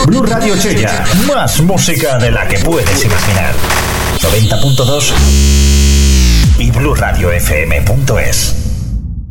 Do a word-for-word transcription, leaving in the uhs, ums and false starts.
Blu Radio Chella, más música de la que puedes imaginar. noventa punto dos y blu radio f m punto es.